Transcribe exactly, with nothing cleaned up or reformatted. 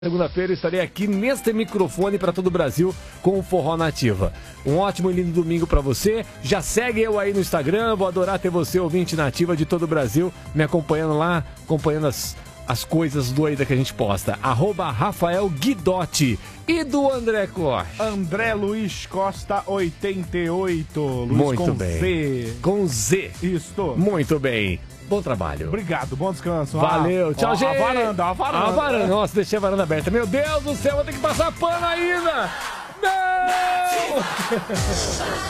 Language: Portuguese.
Segunda-feira eu estarei aqui neste microfone para todo o Brasil com o Forró Nativa. Um ótimo e lindo domingo para você. Já segue eu aí no Instagram. Vou adorar ter você, ouvinte nativa de todo o Brasil, me acompanhando lá, acompanhando as, as coisas doidas que a gente posta. Arroba Rafael Guidotti. E do André Costa? André Luiz Costa oitenta e oito. Luiz Muito com bem. Z. Com Z. Isto. Muito bem. Bom trabalho. Obrigado, bom descanso. Valeu, ah, tchau, ó, gente. A varanda, a varanda. A varanda. Nossa, deixei a varanda aberta. Meu Deus do céu, vou ter que passar pano ainda. Não!